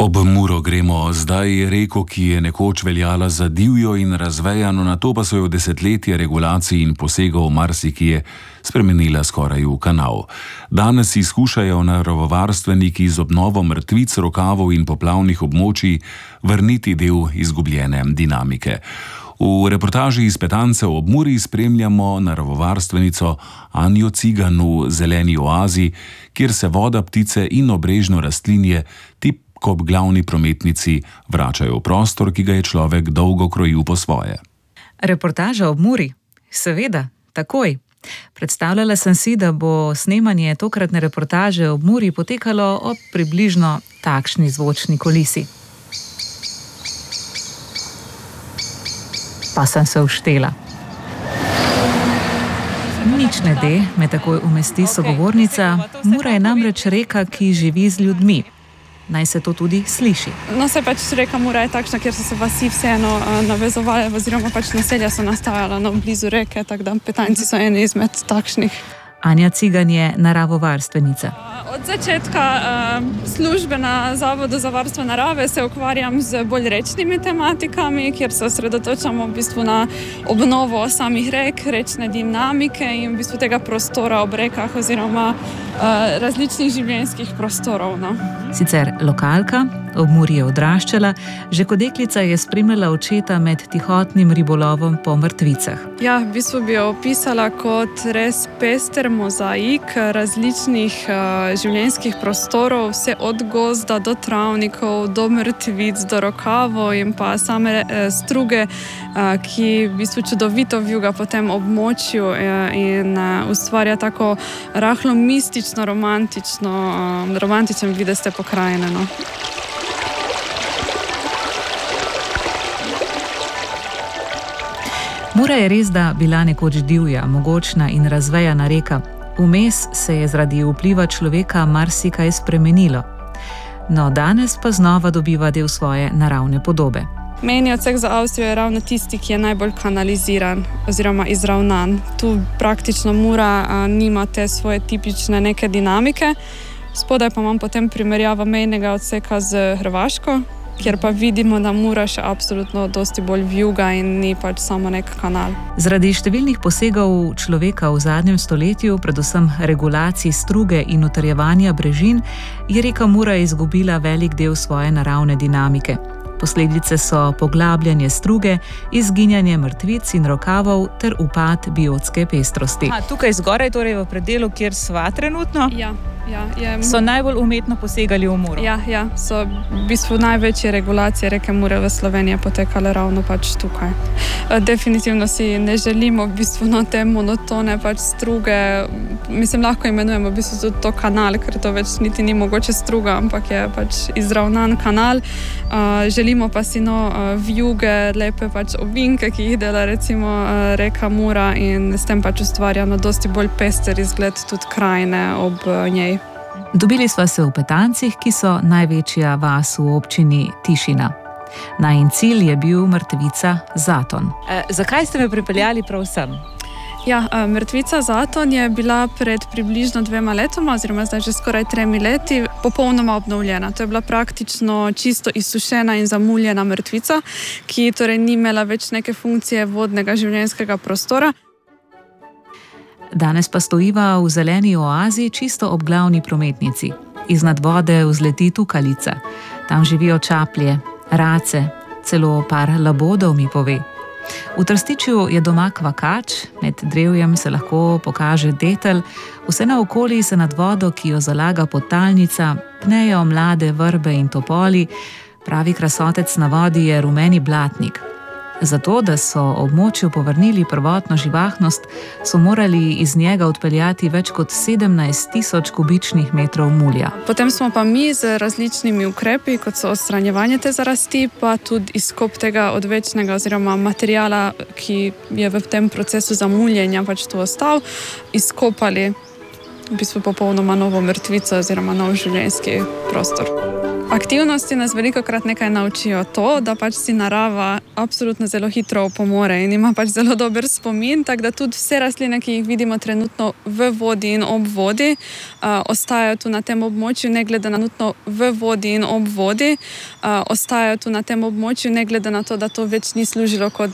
Ob Muro gremo zdaj, reko, ki je nekoč veljala za divjo in razvejano, nato pa so jo desetletje regulacij in posegov marsikje spremenila skoraj v kanal. Danes izkušajo naravovarstveniki z obnovo mrtvic, rokavov in poplavnih območij vrniti del izgubljene dinamike. V reportaži iz Petancev ob Muri spremljamo naravovarstvenico Anjo Cigan v zeleni oazi, kjer se voda, ptice in obrežno rastlinje ko ob glavni prometnici vračajo v prostor, ki ga je človek dolgo krojil po svoje. Reportaža ob Muri? Seveda, takoj. Predstavljala sem si, da bo snemanje tokratne reportaže ob Muri potekalo ob približno takšni zvočni kulisi. Pa sem se uštela. Nič ne de, me takoj umesti sogovornica. Mura je namreč reka, ki živi z ljudmi. Naj se to tudi sliši. No, se pač reka Mura je takšna, kjer so se vasi vseeno navezovali, oziroma pač naselja so nastajala blizu reke, tako da Petanci so eni izmed takšnih. Anja Cigan je naravovarstvenica. Od začetka službe na Zavodu za varstvo narave se ukvarjam z bolj rečnimi tematikami, kjer se osredotočamo v bistvu na obnovo samih rek, rečne dinamike in v bistvu tega prostora ob rekah oziroma različnih življenjskih prostorov. No. Sicer lokalka, ob Muri je odraščala, že kot deklica je spremljala očeta med tihotnim ribolovom po mrtvicah. Ja, v bistvu bi jo opisala kot res pester mozaik različnih življenjskih prostorov, vse od gozda do travnikov, do mrtvic, do rokavov in pa same struge, ki v bistvu čudovito vjuga po tem območju in ustvarja tako rahlo mistično, romantičen videz te pokrajine. No. Mura je res da bila nekoč divja, mogočna in razvejana reka. Vmes se je zaradi vpliva človeka marsikaj spremenilo. No, danes pa znova dobiva del svoje naravne podobe. Meni odsek za Avstrijo je ravno tisti, ki je najbolj kanaliziran oziroma izravnan. Tu praktično Mura nima te svoje tipične neke dinamike. Spodaj pa imam potem primerjavo mejnega odseka z Hrvaško, kjer pa vidimo, da Mura še absolutno dosti bolj vjuga in ni pač samo nek kanal. Zaradi številnih posegov človeka v zadnjem stoletju, predvsem regulacij struge in utrjevanja brežin, je reka Mura izgubila velik del svoje naravne dinamike. Posledice so poglabljanje struge, izginjanje mrtvic in rokavov ter upad biotske pestrosti. Tukaj zgoraj, torej v predelu, kjer sva trenutno? Ja. So najbolj umetno posegali v Muro? Ja, so v bistvu največje regulacije reke Mure v Sloveniji potekale ravno pač tukaj. Definitivno si ne želimo v bistvu te monotone pač struge. Mislim, lahko imenujemo v bistvu tudi to kanal, ker to več niti ni mogoče struga, ampak je pač izravnan kanal. Želimo pa si vjuge, lepe pač ovinke, ki jih dela recimo reka Mura in s tem pač ustvarja dosti bolj pester izgled tudi krajine ob njej. Dobili sva se v Petancih, ki so največja vas v občini Tišina. Najin cilj je bil mrtvica Zaton. Zakaj ste me pripeljali prav sem? Ja, mrtvica Zaton je bila pred približno 2 letoma, oziroma zdaj že skoraj 3 leti, popolnoma obnovljena. To je bila praktično čisto izsušena in zamuljena mrtvica, ki torej ni imela več neke funkcije vodnega življenjskega prostora. Danes pa stojiva v zeleni oazi čisto ob glavni prometnici. Iznad vode vzleti tukalica. Tam živijo čaplje, race, celo par labodov, mi pove. V Trstičju je doma kvakač, med drevjem se lahko pokaže detel, vse naokoli se nad vodo, ki jo zalaga podtalnica, pnejo mlade vrbe in topoli, pravi krasotec na vodi je rumeni blatnik. Zato, da so območju povrnili prvotno živahnost, so morali iz njega odpeljati več kot 17.000 kubičnih metrov mulja. Potem smo pa mi z različnimi ukrepi, kot so odstranjevanje te zarasti, pa tudi izkop tega odvečnega oziroma materijala, ki je v tem procesu zamuljenja pač tu ostal, izkopali v bistvu popolnoma novo mrtvico oziroma nov življenjski prostor. Aktivnosti nas velikokrat nekaj naučijo to, da pač si narava absolutno zelo hitro opomore in ima pač zelo dober spomin, tako da tudi vse rastline, ki jih vidimo trenutno v vodi in ob vodi, ostajajo tu na tem območju, ne glede na trenutno v vodi in ob vodi, ostajajo tu na tem območju, ne glede na to, da to več ni služilo kot